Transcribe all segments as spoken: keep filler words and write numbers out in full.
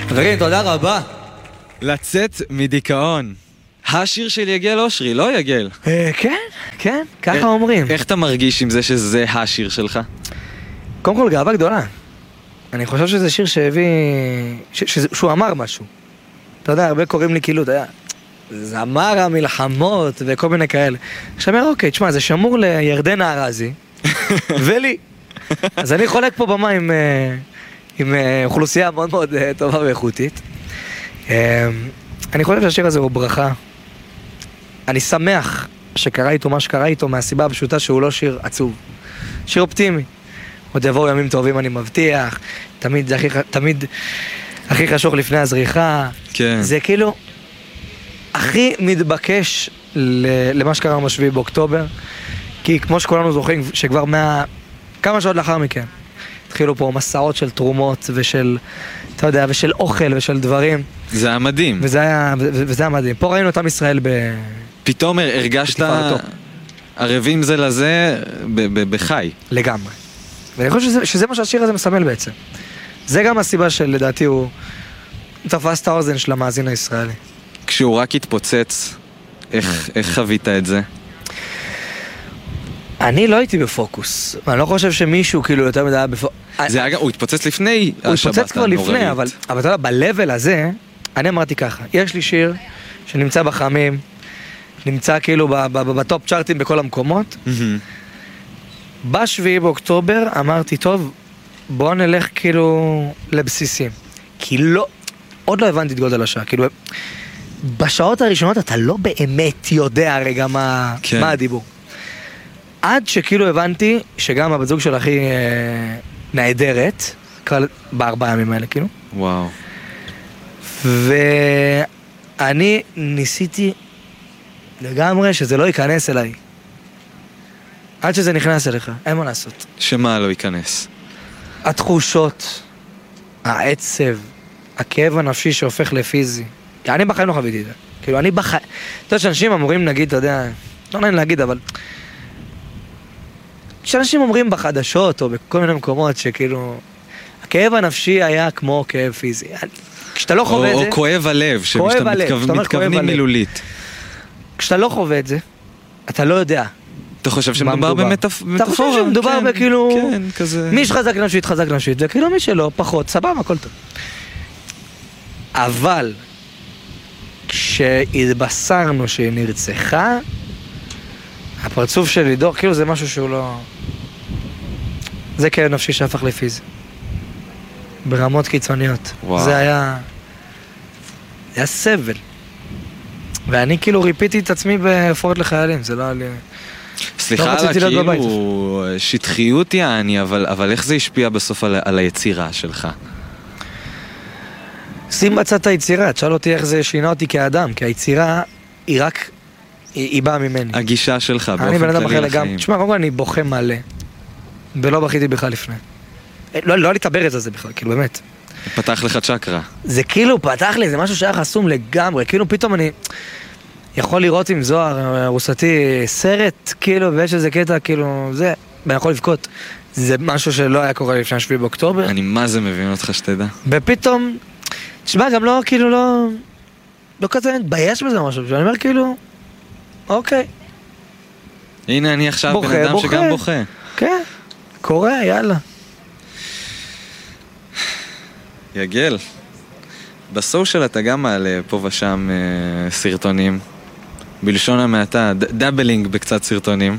חברים, תודה רבה. לצאת מדיכאון. השיר של יגל אושרי, לא יגל? כן, כן, ככה אומרים. איך אתה מרגיש עם זה שזה השיר שלך? קודם כל, גאווה גדולה. אני חושב שזה שיר שהביא... שהוא אמר משהו. אתה יודע, הרבה קוראים לי כאילו, אתה יודע, זמר המלחמות וכל מיני כאלה. עכשיו אומר, אוקיי, תשמע, זה שמור לירדן הארזי, ולי. אז אני חולק פה במה עם, עם אוכלוסייה מאוד מאוד טובה ואיכותית. אני חושב שהשיר הזה הוא ברכה. אני שמח שקרה איתו מה שקרה איתו, מהסיבה הפשוטה שהוא לא שיר עצוב. שיר אופטימי. עוד יבואו ימים טובים, אני מבטיח. תמיד זה הכי, תמיד הכי חשוך לפני הזריחה. כן. זה כאילו הכי מתבקש למה שקרה בשביעי באוקטובר. כי כמו שכולנו זוכרים, שכבר מה... כמה שעות לאחר מכן התחילו פה מסעות של תרומות ושל, אתה יודע, ושל אוכל ושל דברים. זה היה מדהים. וזה היה, וזה היה מדהים. פה ראינו את עם ישראל ב... פתאום הרגשת ערבים זה לזה בחי. לגמרי. ואני חושב שזה, שזה מה שהשיר הזה מסמל בעצם. זה גם הסיבה שלדעתי הוא תפס את האוזן של המאזין הישראלי. כשהוא רק התפוצץ, איך, איך חווית את זה? אני לא הייתי בפוקוס. אני לא חושב שמישהו כאילו יותר מדי היה בפוקוס. זה אגב, הוא התפוצץ לפני הוא התפוצץ כבר לפני, אבל, אבל אתה יודע, ב-level הזה, אני אמרתי ככה, יש לי שיר שנמצא בחמים, נמצא כאילו בטופ צ'ארטים בכל המקומות. בשביעי באוקטובר אמרתי, טוב, בוא נלך כאילו לבסיסים. כי לא, עוד לא הבנתי את גודל השעה. כאילו, בשעות הראשונות אתה לא באמת יודע רגע מה, כן. מה הדיבור. עד שכאילו הבנתי שגם הבת זוג של הכי אה, נהדרת, כבר בארבעה ימים האלה כאילו. וואו. ואני ניסיתי לגמרי שזה לא ייכנס אליי. עד שזה נכנס אליך, אין מה לעשות. שמה לא ייכנס? התחושות, העצב, הכאב הנפשי שהופך לפיזי. אני בחיים לא חוויתי את זה. כאילו אני בחיים... אתה יודע שאנשים אמורים נגיד, אתה יודע, לא נעים להגיד, אבל... שאנשים אומרים בחדשות או בכל מיני מקומות שכאילו... הכאב הנפשי היה כמו כאב פיזי. כשאתה לא חווה את זה... או כואב הלב, שמתכוונים מילולית. כשאתה לא חווה את זה, אתה לא יודע. אתה חושב שמדובר במטאפורה? אתה חושב שמדובר בכאילו... כן, כזה... מי שחזק נפשית, חזק נפשית, וכאילו מי שלא, פחות, סבבה, הכל טוב. אבל, כשהתבשרנו שהיא נרצחה, הפרצוף של לידור, כאילו זה משהו שהוא לא... זה כאב נפשי שהפך לפיזי. ברמות קיצוניות. וואו. זה היה... זה היה סבל. ואני כאילו ריפיתי את עצמי בהפורט לחיילים, זה לא היה לי... סליחה על כאילו שטחיות יעני, אבל, אבל איך זה השפיע בסוף על, על היצירה שלך? שים בצד את היצירה, תשאל אותי איך זה שינה אותי כאדם, כי היצירה היא רק, היא, היא באה ממני. הגישה שלך באופן כללי לחיים. תשמע, קודם כל אני בוכה מלא, ולא בכיתי בכלל לפני. לא, לא להתאבר את זה בכלל, כאילו באמת. פתח לך צ'קרה. זה כאילו פתח לי, זה משהו שהיה חסום לגמרי, כאילו פתאום אני... יכול לראות עם זוהר, רוסתי, סרט, כאילו, ויש איזה קטע, כאילו, זה, ואני יכול לבכות. זה משהו שלא היה קורה לפני השביעי באוקטובר. אני מה זה מבין אותך שתדע. ופתאום, תשמע, גם לא, כאילו, לא, לא כזה מתבייש בזה משהו, שאני אומר, כאילו, אוקיי. הנה, אני עכשיו בוכה, בן אדם בוכה. שגם בוכה. כן, קורה, יאללה. יגל, בסושיאל אתה גם מעלה פה ושם אה, סרטונים. בלשון המעטה, דאבלינג בקצת סרטונים.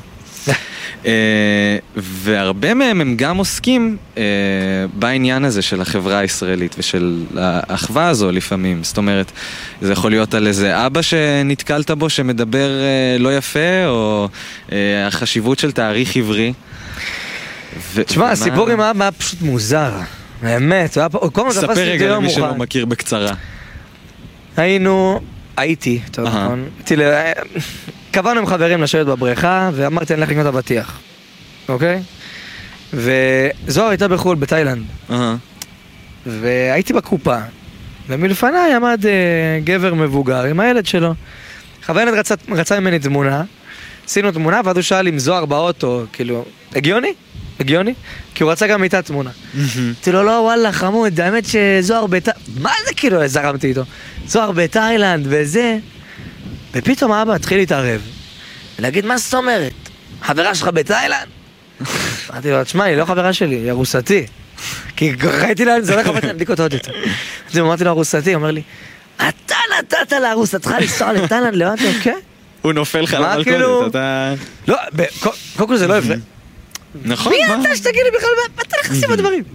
והרבה מהם הם גם עוסקים בעניין הזה של החברה הישראלית ושל האחווה הזו לפעמים. זאת אומרת, זה יכול להיות על איזה אבא שנתקלת בו שמדבר לא יפה, או החשיבות של תאריך עברי. תשמע, הסיפור עם האבא היה פשוט מוזר. באמת, ספר רגע למי שלא מכיר בקצרה. היינו... הייתי, טוב נכון, קבענו עם חברים לשבת בבריכה ואמרתי אני הולך לקנות אבטיח, אוקיי? וזוהר הייתה בחול, בתאילנד, והייתי בקופה ומלפניי עמד גבר מבוגר עם הילד שלו. חבר רצה ממני תמונה, עשינו תמונה ואז הוא שאל אם זוהר באוטו, כאילו, הגיוני? הגיוני? כי הוא רצה גם איתה תמונה. אמרתי לו, לא, וואלה, חמוד, האמת שזוהר בתאילנד, מה זה כאילו, זרמתי איתו? זוהר בתאילנד וזה, ופתאום האבא התחיל להתערב, ולהגיד, מה זאת אומרת? חברה שלך בתאילנד? אמרתי לו, תשמע, היא לא חברה שלי, היא ארוסתי. כי ראיתי לה, זה הולך לבית להמדיק אותו עוד יותר. אז אמרתי לו, ארוסתי, הוא אומר לי, אתה נתת לארוסתך לנסוע לתאילנד, לא אמרתי לו, כן? הוא נופל לך למלכודת, אתה... לא, קודם כל זה לא יפה. נכון, מה? מי אתה שתגיד לי בכלל, מה אתה נכנסים בדברים?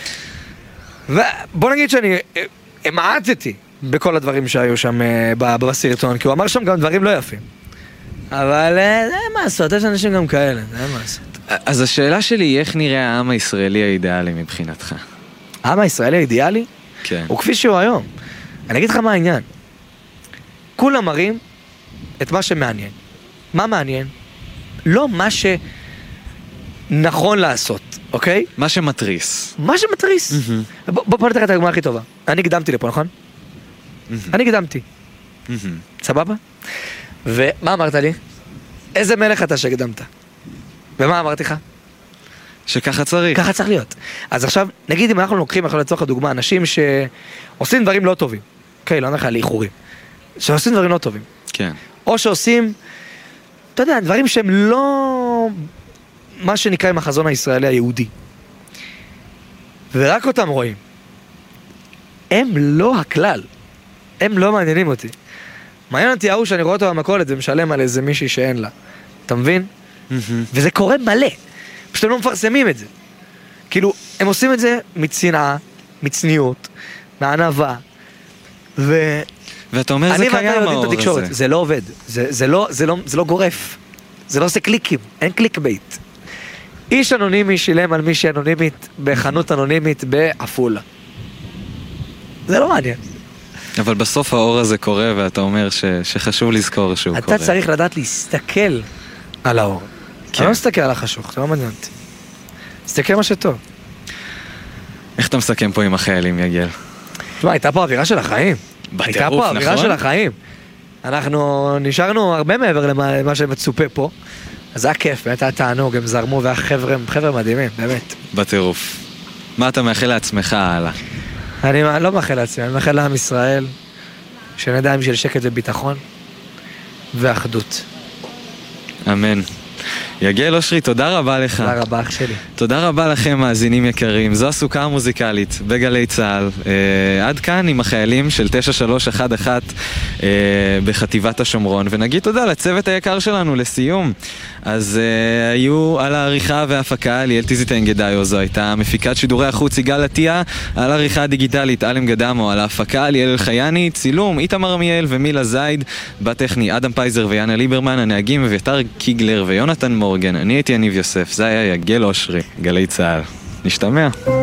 ובוא נגיד שאני המעטתי בכל הדברים שהיו שם בסרטון, כי הוא אמר שם גם דברים לא יפים. אבל זה מה לעשות, יש אנשים גם כאלה, זה מה לעשות. אז השאלה שלי היא איך נראה העם הישראלי האידיאלי מבחינתך? העם הישראלי האידיאלי? כן. הוא כפי שהוא היום. אני אגיד לך מה העניין. כולם מראים את מה שמעניין. מה מעניין? לא מה שנכון לעשות, אוקיי? מה שמטריס. מה שמטריס. בוא, בוא נתן לך את הדוגמה הכי טובה. אני קדמתי לפה, נכון? אני קדמתי. סבבה? ומה אמרת לי? איזה מלך אתה שקדמת? ומה אמרתי לך? שככה צריך. ככה צריך להיות. אז עכשיו, נגיד אם אנחנו לוקחים, אנחנו לצורך הדוגמה, אנשים שעושים דברים לא טובים. אוקיי, לא נראה לי איחורים. שעושים דברים לא טובים. כן. או שעושים, אתה יודע, דברים שהם לא מה שנקרא עם החזון הישראלי היהודי. ורק אותם רואים. הם לא הכלל. הם לא מעניינים אותי. מעניין אותי ההוא שאני רואה אותו במכולת ומשלם על איזה מישהי שאין לה. אתה מבין? וזה קורה מלא. פשוט הם לא מפרסמים את זה. כאילו, הם עושים את זה מצנעה, מצניות, מענווה, ו... ואתה אומר זה קיים האור הזה. זה לא עובד. זה, זה, לא, זה, לא, זה לא גורף. זה לא עושה קליקים. אין קליק בייט. איש אנונימי שילם על מישהי אנונימית בחנות אנונימית בעפולה. זה לא מעניין. אבל בסוף האור הזה קורה ואתה אומר ש, שחשוב לזכור שהוא אתה קורה. אתה צריך לדעת להסתכל על האור. כן. אני לא מסתכל על החשוך, זה לא מעניין אותי. מסתכל מה שטוב. איך אתה מסכם פה עם החיילים, יגל? תשמע, הייתה פה אווירה של החיים. בטירוף, הייתה פה אווירה נכון? של החיים. אנחנו נשארנו הרבה מעבר למה, למה שמצופה פה. אז זה היה כיף, באמת היה תענוג, הם זרמו והחבר'ה חבר'ה מדהימים, באמת. בטירוף. מה אתה מאחל לעצמך הלאה? אני לא מאחל לעצמי, אני מאחל לעם ישראל, שנדע עם של שקט וביטחון ואחדות. אמן. יגל אושרי, תודה רבה לך. תודה רבה, אח שלי. תודה רבה לכם, מאזינים יקרים. זו הסוכה המוזיקלית בגלי צהל. אה, עד כאן עם החיילים של תשע שלוש אחת אחת אה, בחטיבת השומרון. ונגיד תודה לצוות היקר שלנו לסיום. אז אה, היו על העריכה וההפקה ליאל טיזיטנגדאיו, זו הייתה מפיקת שידורי החוץ יגאל עטיה, על העריכה הדיגיטלית אלם גדמו, על ההפקה ליאל אלחייני, צילום איתמר עמיאל ומילה זייד, בטכני אדם פייזר ויאנה ליברמן, הנהגים אביתר קיגלר ויונתן מורגן. אני הייתי יניב יוסף, זה היה יגל אושרי, גלי צהל. נשתמע.